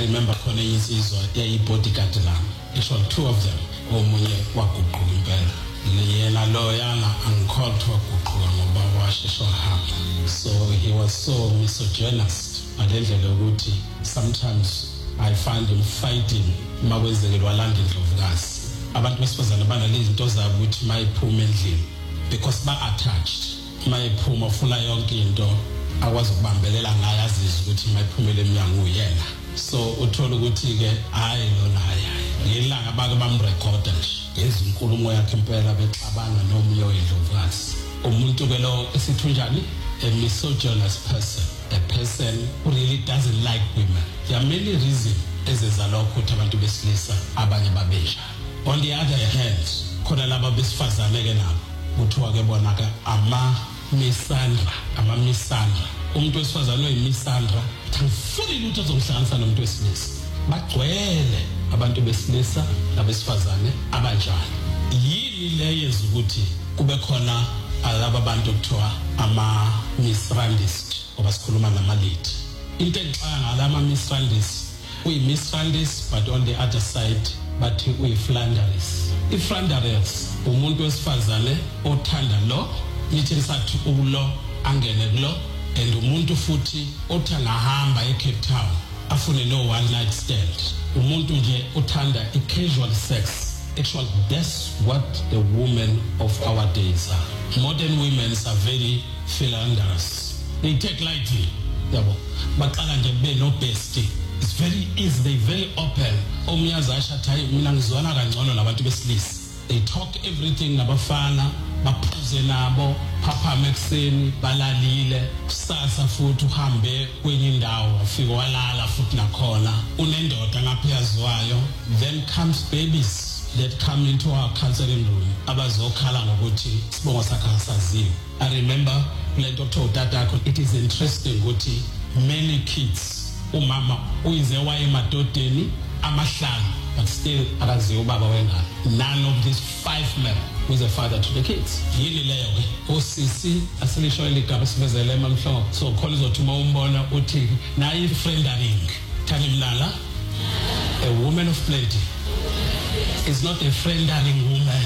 remember khona insizwa eyibodyguard lami. Actually 2 of them. Omunye waguquka impela. Yena loyana angicalled to waguquka ngoba washesha hamba. So he was so misogynist. Ngalendlela ukuthi sometimes I find him fighting makwenzekile walanda indlovukazi. Abantu besifazane banalezi zinto zabo ukuthi mayiphuma endlini because ba-attached. Mayiphuma ufuna yonke into akwazi ukubambelela ngayo azizwe ukuthi mayiphumele emnyango uyena. So uthola ukuthi ke hayi lona hayi ngelanga bake bamrecorda nje ngezinkulumo yakhe impela bexabana nomunye oyindlovukazi. Umuntu ke lo esithunjani a misogynist person, a person who really doesn't like women. There are many reasons ezenza lokho ukuthi abantu besilisa abanye babesha. On the other hand, khona laba besifazane ke nabo kuthiwa ke bona ke ama-misandra. Umuntu wesifazane oyimisandra angifuni lutho azongihlanganisa nomuntu wesilisa. Bagcwele abantu besilisa nabesifazane abanjalo. Yini le yenza ukuthi kube khona alaba bantu okuthiwa ama-misrandist oba sikhuluma ngamalady. Into engixaka ngalama misrandist, uyi-misrandist but on the other side bathi uyi-flanderis. I-flanderis umuntu wesifazane othanda lo nithi sathi ulo angene kulo, and umuntu futhi othanda hamba eCape Town afune no one night stand. Umuntu nje uthanda i-casual sex. Actually, that's what the women of our days are. Modern women are very philanderous. They take lightly. Baqala nje be no bestie. It's very easy. They're very open. Omiyazi ashathayi mina ngizwana kangcono nabantu besilisa. They talk everything nabafana, baphuze nabo, phaphama ekuseni, balalile, kusasa futhi uhambe kwenye indawo, afike walala futhi nakhona, unendoda ngaphezuwayo. Then comes babies that come into our counseling room abazokhala ngokuthi sibongo sakhe asaziwe. I remember lento tatakho, it is interesting ukuthi many kids umama uyize waye emadodeni amahlanu but still akaziwe ubaba wengane. None of these 5 men was a father to the kids. Yini leyo ke osisi asilisho eligaba sivezele emamhlobo. So khona uzothi uma umbona uthi nayi friendering thani mlala, a woman of plenty is not a friendering woman.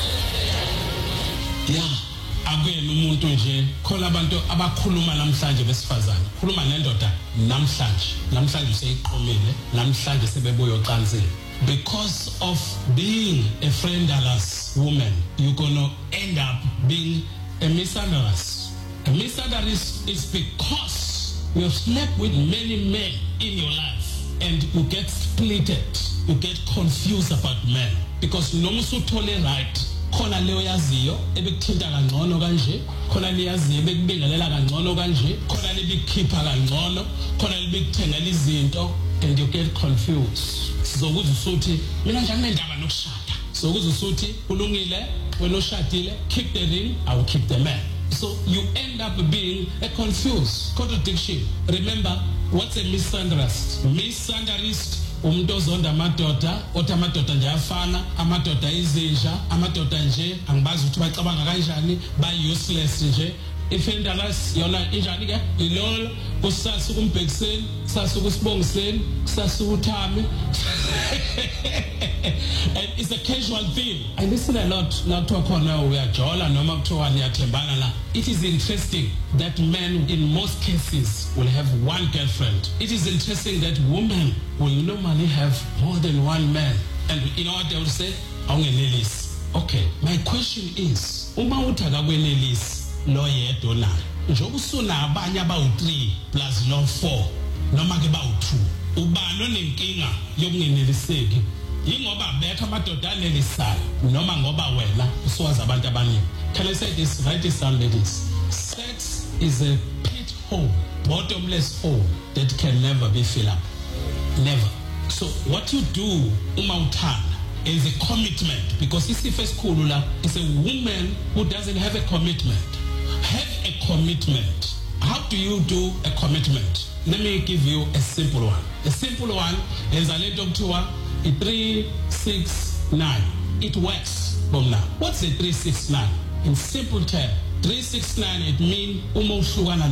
Yeah, akuyena umuntu nje khona abantu abakhuluma namhlanje besifazane, khuluma nendoda namhlanje seyiqomile, namhlanje sebebuya ocansini. Because of being a friendless woman, you're gonna end up being a misandrous. A misandrous is because you have slept with many men in your life and you get splitted. You get confused about men because noma usuthole right khona leyo yaziyo ebekuthinta kangcono kanje, khona leyaziyo ebekubingelela kangcono kanje, khona lebikhipha kangcono, khona lebekuthengela izinto, and you get confused. Sizokuza usuthi mina nje anginendaba nokushada. Sizokuza usuthi ulungile wena oshadile, keep the ring, I will keep the man. So you end up being a confused contradiction. Remember, what's a misandrist? Misandrist umuntu ozonda amadoda, othi amadoda nje afana, amadoda izinja, amadoda nje angibazi ukuthi bacabanga kanjani, ba-useless nje. Ifendalas yona injani ke? Ilolo kusasa ukumbhekiseni, kusasa ukusibongiseni, kusasa ukuthame. And it's a casual thing. I listen a lot la kuthiwa khona uyajola noma kuthiwa niyathembana la. It is interesting that men in most cases will have one girlfriend. It is interesting that women will normally have more than one man. And you know what they will say? Awungenelisi. Okay, my question is, uma uthi akakwenelisi lo yedwa nayo, njengoba usuna abanye abawu3 plus lo 4 noma ke bawu2, ubani onenkinga yokungeneliseki? Yingoba bekho amadoda anelisayo noma ngoba wena usiwazi abantu abaningi? Can I say this? Write this down, ladies. Sex is a pit hole, bottomless hole that can never be filled up. Never. So what you do uma uthanda is a commitment, because isifo esikhulu la is a woman who doesn't have a commitment. Have a commitment. How do you do a commitment? Let me give you a simple one. The simple one is a little kuthiwa 369. It works from now. What's a 369? In simple terms, 369 it means uma uhlukana